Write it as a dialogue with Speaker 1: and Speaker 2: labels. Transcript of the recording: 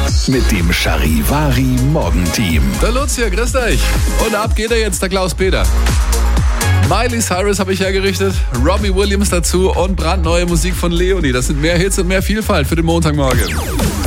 Speaker 1: Mit dem Charivari Morgenteam.
Speaker 2: Der Lutz hier, grüßt euch. Und ab geht er jetzt, der Klaus-Peter. Miley Cyrus habe ich hergerichtet, Robbie Williams dazu und brandneue Musik von Leonie. Das sind mehr Hits und mehr Vielfalt für den Montagmorgen.